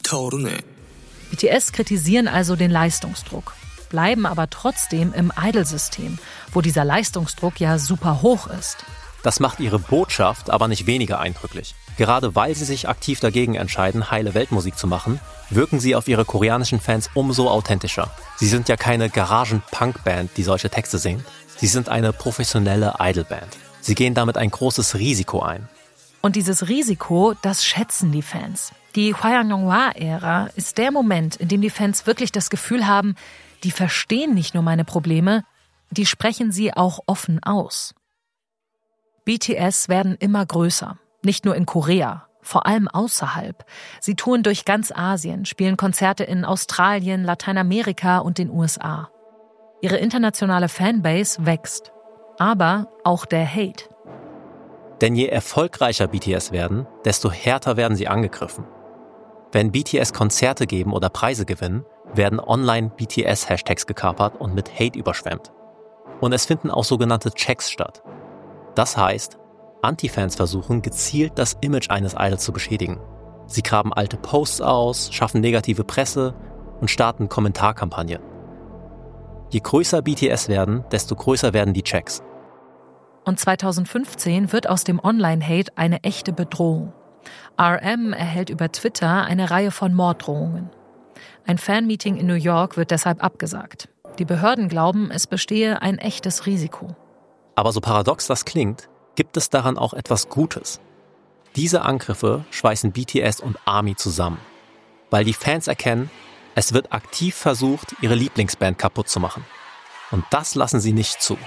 BTS kritisieren also den Leistungsdruck, bleiben aber trotzdem im Idol-System, wo dieser Leistungsdruck ja super hoch ist. Das macht ihre Botschaft aber nicht weniger eindrücklich. Gerade weil sie sich aktiv dagegen entscheiden, heile Weltmusik zu machen, wirken sie auf ihre koreanischen Fans umso authentischer. Sie sind ja keine Garagen-Punk-Band, die solche Texte singt. Sie sind eine professionelle Idol-Band. Sie gehen damit ein großes Risiko ein. Und dieses Risiko, das schätzen die Fans. Die Hwayang-Yonghwa-Ära ist der Moment, in dem die Fans wirklich das Gefühl haben, die verstehen nicht nur meine Probleme, die sprechen sie auch offen aus. BTS werden immer größer, nicht nur in Korea, vor allem außerhalb. Sie touren durch ganz Asien, spielen Konzerte in Australien, Lateinamerika und den USA. Ihre internationale Fanbase wächst, aber auch der Hate. Denn je erfolgreicher BTS werden, desto härter werden sie angegriffen. Wenn BTS Konzerte geben oder Preise gewinnen, werden online BTS-Hashtags gekapert und mit Hate überschwemmt. Und es finden auch sogenannte Checks statt. Das heißt, Antifans versuchen gezielt das Image eines Idols zu beschädigen. Sie graben alte Posts aus, schaffen negative Presse und starten Kommentarkampagnen. Je größer BTS werden, desto größer werden die Checks. Und 2015 wird aus dem Online-Hate eine echte Bedrohung. RM erhält über Twitter eine Reihe von Morddrohungen. Ein Fanmeeting in New York wird deshalb abgesagt. Die Behörden glauben, es bestehe ein echtes Risiko. Aber so paradox das klingt, gibt es daran auch etwas Gutes. Diese Angriffe schweißen BTS und ARMY zusammen, weil die Fans erkennen, es wird aktiv versucht, ihre Lieblingsband kaputt zu machen. Und das lassen sie nicht zu.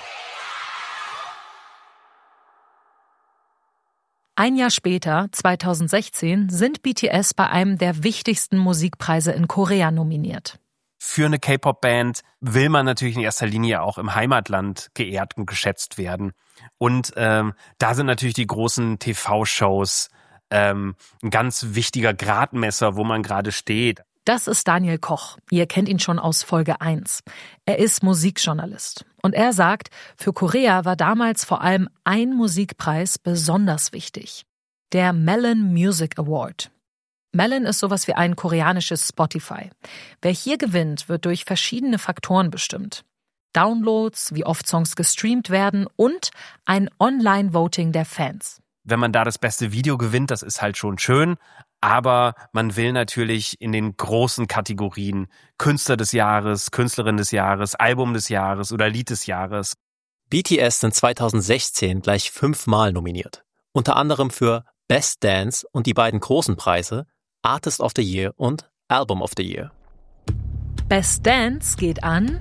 Ein Jahr später, 2016, sind BTS bei einem der wichtigsten Musikpreise in Korea nominiert. Für eine K-Pop-Band will man natürlich in erster Linie auch im Heimatland geehrt und geschätzt werden. Und da sind natürlich die großen TV-Shows ein ganz wichtiger Gradmesser, wo man gerade steht. Das ist Daniel Koch. Ihr kennt ihn schon aus Folge 1. Er ist Musikjournalist. Und er sagt, für Korea war damals vor allem ein Musikpreis besonders wichtig. Der Melon Music Award. Melon ist sowas wie ein koreanisches Spotify. Wer hier gewinnt, wird durch verschiedene Faktoren bestimmt. Downloads, wie oft Songs gestreamt werden und ein Online-Voting der Fans. Wenn man da das beste Video gewinnt, das ist halt schon schön. Aber man will natürlich in den großen Kategorien Künstler des Jahres, Künstlerin des Jahres, Album des Jahres oder Lied des Jahres. BTS sind 2016 gleich 5-mal nominiert. Unter anderem für Best Dance und die beiden großen Preise Artist of the Year und Album of the Year. Best Dance geht an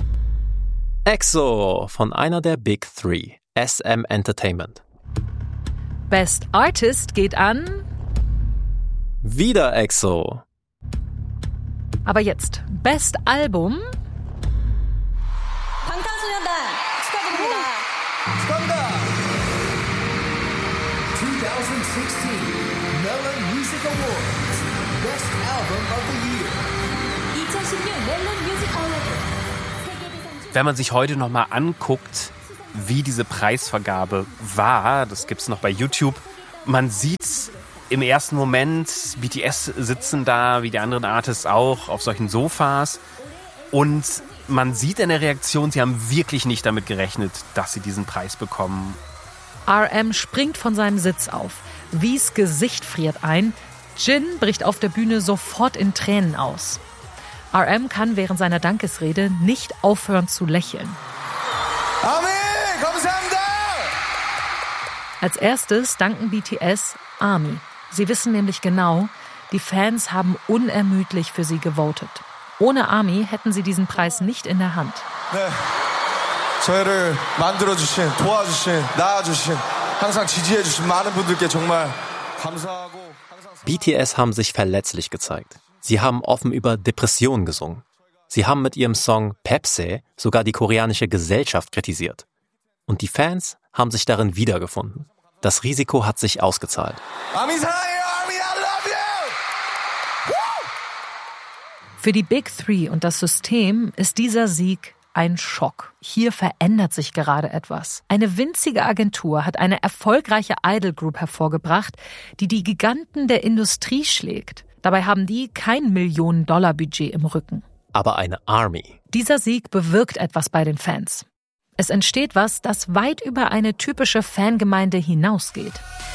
EXO von einer der Big Three, SM Entertainment. Best Artist geht an wieder EXO. Aber jetzt Best Album. 방탄소년단 축하드립니다. 2016 Melon Music Awards Best Album of the Year. 2016 멜론 뮤직 어워드. Wenn man sich heute nochmal anguckt, wie diese Preisvergabe war, das gibt's noch bei YouTube, man sieht's im ersten Moment, BTS sitzen da, wie die anderen Artists auch, auf solchen Sofas. Und man sieht in der Reaktion, sie haben wirklich nicht damit gerechnet, dass sie diesen Preis bekommen. RM springt von seinem Sitz auf. Vs Gesicht friert ein. Jin bricht auf der Bühne sofort in Tränen aus. RM kann während seiner Dankesrede nicht aufhören zu lächeln. 아미, 감사합니다. Als erstes danken BTS ARMY. Sie wissen nämlich genau, die Fans haben unermüdlich für sie gewotet. Ohne ARMY hätten sie diesen Preis nicht in der Hand. 네, 저희를 만들어주신, 도와주신, 낳아주신, 항상 지지해주신 많은 분들께 정말 감사하고. BTS haben sich verletzlich gezeigt. Sie haben offen über Depressionen gesungen. Sie haben mit ihrem Song Pepsi sogar die koreanische Gesellschaft kritisiert. Und die Fans haben sich darin wiedergefunden. Das Risiko hat sich ausgezahlt. 아미 사랑해요, 아미, I love you! Für die Big Three und das System ist dieser Sieg ein Schock. Hier verändert sich gerade etwas. Eine winzige Agentur hat eine erfolgreiche Idol Group hervorgebracht, die die Giganten der Industrie schlägt. Dabei haben die kein Millionen-Dollar-Budget im Rücken. Aber eine Army. Dieser Sieg bewirkt etwas bei den Fans. Es entsteht was, das weit über eine typische Fangemeinde hinausgeht.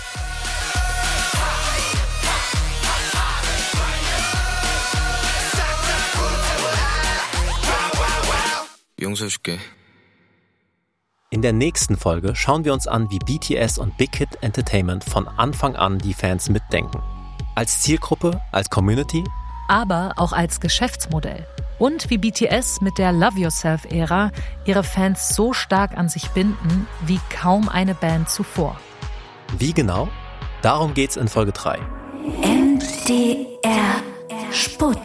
In der nächsten Folge schauen wir uns an, wie BTS und Big Hit Entertainment von Anfang an die Fans mitdenken. Als Zielgruppe, als Community, aber auch als Geschäftsmodell. Und wie BTS mit der Love Yourself-Ära ihre Fans so stark an sich binden, wie kaum eine Band zuvor. Wie genau? Darum geht's in Folge 3. MDR Sputnik.